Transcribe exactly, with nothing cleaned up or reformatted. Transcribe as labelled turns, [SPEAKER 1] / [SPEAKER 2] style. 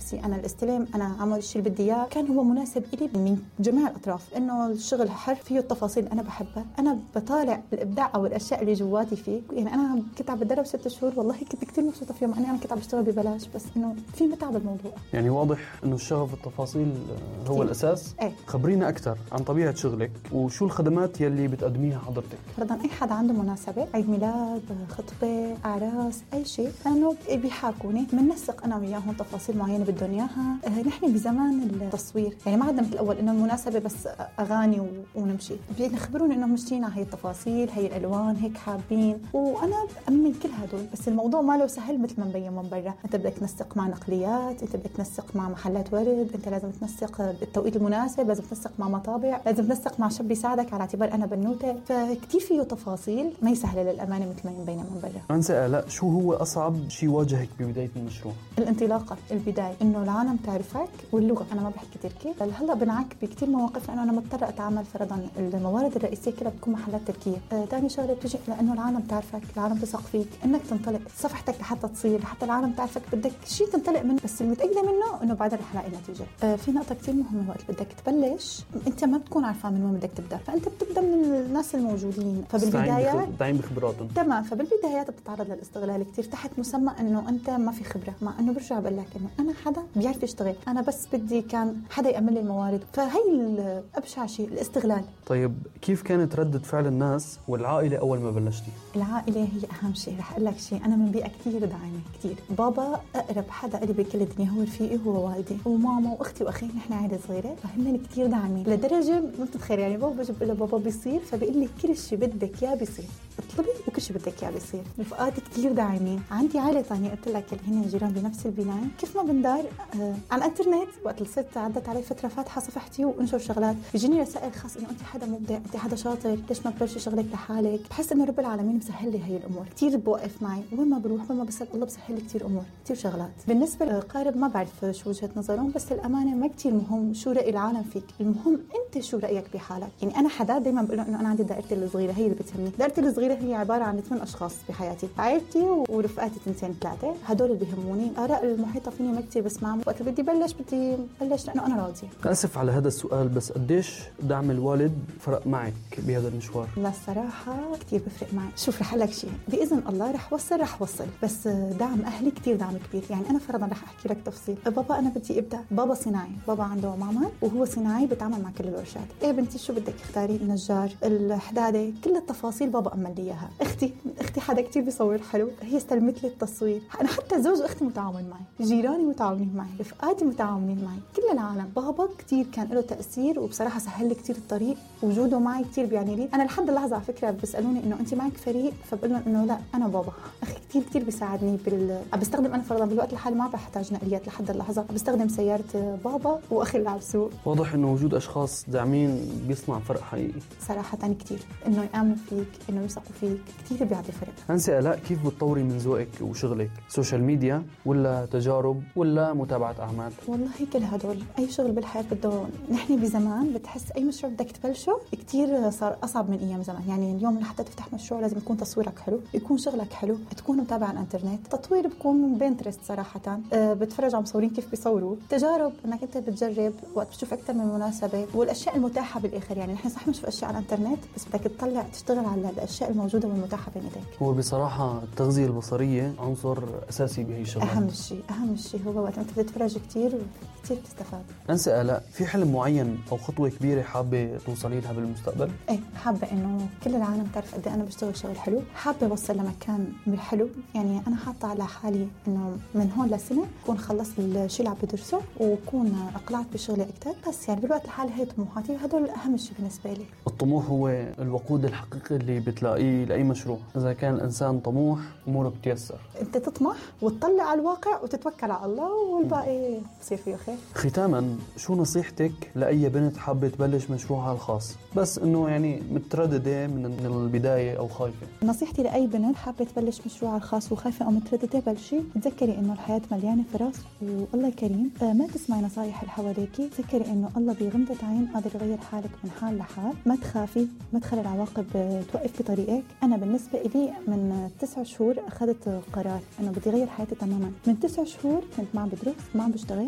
[SPEAKER 1] نفسي، أنا الاستلام، أنا عمل الشيء اللي بدي إياه كان هو مناسب إلي من جميع الأطراف. إنه الشغل حر فيه التفاصيل اللي أنا بحبها، أنا بطالع الإبداع أو الأشياء اللي جواتي فيه. يعني أنا كنت عم بتدرب ست شهور، والله كنت كتير مبسوطة فيهم. أنا أنا كنت عم بشتغل ببلاش، بس إنه في متعة بالموضوع.
[SPEAKER 2] يعني واضح إنه الشغف التفاصيل هو كتير الأساس.
[SPEAKER 1] ايه.
[SPEAKER 2] خبرينا أكثر عن طبيعة شغلك وشو الخدمات يلي بتقدميها حضرتك.
[SPEAKER 1] فرضاً أي حد عنده مناسبة، عيد ميلاد، خطبة، أعراس، أي شيء، أنه بيحاكوني بننسق أنا وياهم تفاصيل معينة بدهم إياها. أه نحن بزمان التصوير، يعني ما عندنا مثل الأول إنه المناسبة بس أغاني ونمشي، بيخبروني إنه مشتين على هي التفاصيل، هي الألوان، هيك حابين، وأنا بأمن كل هدول. بس الموضوع ما له سهل مثل ما مبين من برا. أنت بدك تنسق مع نقليات، أنت بدك تنسق مع محلات ورد، أنت لازم تنسق بالتوقيت المناسب، لازم تنسق مع مطابع، لازم تنسق مع شاب يساعدك على اعتبار أنا بنوتة. فكتير فيه تفاصيل ما يسهل للأمانة مثل ما يبين من برا.
[SPEAKER 2] أنسة آلاء، شو هو أصعب شيء واجهك ببداية المشروع؟
[SPEAKER 1] الانطلاقة، البداية، إنه العالم تعرفك، واللغة. أنا ما بحكي تركي، هلا بنعك بكتير مواقف لأنه أنا مضطرة أتعامل. فرضاً الموارد الرئيسية كلها بتكون محلات تركية. آه، تاني شغلة بتجي لأنه العالم تعرفك، العالم تثق فيك، إنك تنطلق صفحتك لحتى تصير، لحتى العالم تعرفك بدك شيء تنطلق منه. بس المتأكدة منه إنه بعد رح لاقي نتيجة. آه، في نقطة كتير مهمة، وقت بدك تبلش أنت ما بتكون عارفة من وين بدك تبدأ، فأنت بتبدأ من الناس الموجودين. فبالبدايات
[SPEAKER 2] دايم بخبراتهم.
[SPEAKER 1] تمام. فبالبدايات بتتعرض للاستغلال كتير تحت مسمى إنه أنت ما في خبرة، مع إنه برجع بقول لك إنه أنا حدا بيعرف يشتغل، أنا بس بدي كان حدا يأمن لي الموارد. فهي الأبشع شيء، الاستغلال.
[SPEAKER 2] طيب كيف كانت ردة فعل الناس والعائلة أول ما بلشتي؟
[SPEAKER 1] العائلة هي أهم شيء. رح أقول لك شيء، أنا من بيئة كتير داعمة كتير. بابا أقرب حدا إلي بكل الدنيا، هو رفيقي، هو والدي، وماما وأختي وأخي. نحن عائلة صغيرة، فهمني كتير داعمين لدرجة ما بتتخيل. يعني بابا بجيب له بابا بيصير، فبيقول لي كل شيء بدك إياه بيصير، اطلبي وكل شيء بدك إياه بيصير. رفقاتي كتير داعمين. عندي عائلة ثانية قلت لك اللي هن جيران بنفس البناية، كيف ما بندار آه على الانترنت. وقت الصيت عدت علي فترة فاتحة صفحتي وانشر شغلات، بيجيني رسائل خاص انه انت حدا مبدع، انت حدا شاطر، ليش ما تبلشي شغلك لحالك. بحس انه رب العالمين مسهل لي هي الامور. كتير بوقف معي وين ما بروح، وين ما بسال الله بسهل لي كتير امور، كتير شغلات. بالنسبة للقارب ما بعرف شو وجهة نظرهم، بس الامانة ما كتير مهم شو رأي العالم فيك، المهم انت شو رأيك بحالك. يعني انا حدا دايما بقول انه انا عندي دائرتي الصغيرة هي اللي بتهمني. دائرتي الصغيرة هي عبارة عن ثمان اشخاص بحياتي، عائلتي ورفقاتي تنتين ثلاثة، هدول اللي بيهموني. آراء المحيطة فيني ما كتير بسمعهم. وقت بدي بلش بدي بلش لأنه أنا راضية.
[SPEAKER 2] آسف على هذا السؤال، بس قديش دعم الوالد فرق معك بهذا المشوار؟
[SPEAKER 1] لا الصراحة كتير بفرق معي. شوف رح لك شيء، بإذن الله رح وصل رح وصل بس دعم أهلي كتير دعم كبير. يعني أنا فرضا رح أحكي لك تفصيل. بابا أنا بدي أبدأ، بابا صناعي، بابا عنده معمل وهو صناعي بتعامل مع كل الورشات. إيه بنتي شو بدك اختاري، النجار، الحدادة، كل التفاصيل بابا أمن لي إياها. أختي أختي حدا كتير بيصور حلو، هي استلمت لي التصوير. أنا حتى زوج أختي متعاون معي، جيراني متعاونين معي، رفقاتي متعاونين معي، كل العالم. بابا كتير كان له تأثير، وبصراحة سهل لي كتير الطريق، وجوده معي كتير بيعني لي. أنا لحد اللحظة على فكرة بيسألوني إنه أنت معك فريق، فبقول لهم إنه لا أنا بابا. أخي كتير كتير بيساعدني بال بستخدم أنا فرضا بالوقت الحالي ما بحتاج نقليات لحد اللحظة، بستخدم سيارة بابا وأخي اللي على السوق.
[SPEAKER 2] واضح إنه وجود أشخاص داعمين بيصنع فرق حقيقي.
[SPEAKER 1] صراحة كتير إنه يآمنوا فيك، إنه يثقوا فيك، كتير بيعطي فرق.
[SPEAKER 2] أنسة آلاء، كيف بتطوري من ذوقك وشغلك؟ سوشيال ميديا ولا تجارب ولا متابعة أعمال؟
[SPEAKER 1] والله كل هدول. أي شغل بالحياة بده. نحن بزمان بتحس أي مشروع بدك تبلشه كتير صار أصعب من أيام زمان. يعني اليوم لحتى تفتح مشروع لازم يكون تصويرك حلو، يكون شغلك حلو، تكون متابع على الانترنت. تطوير بكون بينترست صراحة، أه بتفرج على مصورين كيف بيصوروا. تجارب انك انت بتجرب وقت بتشوف اكثر من مناسبة، والاشياء المتاحة بالاخر. يعني نحن صح مش في اشياء على الانترنت، بس بدك تطلع تشتغل على الاشياء الموجودة والمتاحة بين ايديك.
[SPEAKER 2] هو بصراحة التغذية البصرية عنصر اساسي بهي الشغلات.
[SPEAKER 1] اهم شيء اهم شيء هو وقت انت بتتفرج كتير كتير بتستفاد.
[SPEAKER 2] أنسة آلاء، في حلم معين او خطوة كبيرة حابة توصلي لها بالمستقبل؟
[SPEAKER 1] ايه حابة انه كل العالم تعرف قد ايه انا بشتغل شغل حلو. حابة اوصل لمكان بالحلو. يعني انا حاطة على حالي انه من هون لسنة اكون خلصت الشيء اللي عم بدرسه، واكون اقلعت بشغلي اكثر. بس يعني بالوقت الحالي هي طموحاتي، وهدول اهم شيء بالنسبة لي.
[SPEAKER 2] الطموح هو الوقود الحقيقي اللي بتلاقيه لاي مشروع. اذا كان الانسان طموح اموره بتيسر.
[SPEAKER 1] انت تطمح وتطلع على الواقع وتتوكل على الله، والباقي بصير فيه خير.
[SPEAKER 2] ختاما، شو نصيحتك لاي بنت حابة تبلش مشروعها الخاص بس انه يعني مترددة من البداية او خايفة؟
[SPEAKER 1] نصيحتي لاي بنت حابة تبلش مشروعها الخاص وخايفة او مترددة، بلشي. تذكري انه الحياة مليانة فرص والله كريم. آه ما تسمعي نصايح اللي حواليكي. تذكري انه الله بغمضة عين قادر يغير حالك من حال لحال. ما تخافي، ما تخلي العواقب توقف بطريقك. انا بالنسبة لي من تسع شهور اخذت قرار انه بدي اغير حياتي تماما. من تسع شهور كنت ما عم بدرس، ما عم بشتغل،